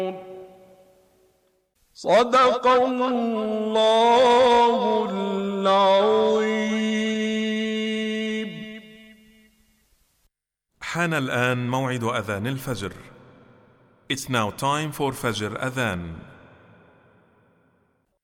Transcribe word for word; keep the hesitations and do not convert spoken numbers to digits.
صدق الله العظيم. حان الآن موعد أذان الفجر. It's now time for Fajr Adhan.